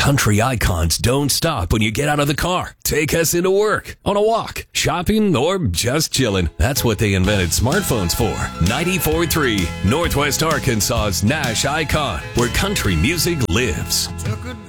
country icons don't stop when you get out of the car. Take us into work, on a walk, shopping, or just chilling. That's what they invented smartphones for. 94.3 Northwest Arkansas's Nash Icon, where country music lives. Took a